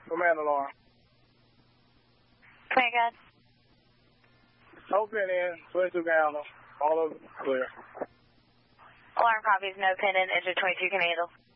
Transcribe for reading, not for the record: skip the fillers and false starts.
Command alarm. Command guide. No pin in, 22 can handle. All of it clear. Alarm copies, no pin in, engine 22 can handle.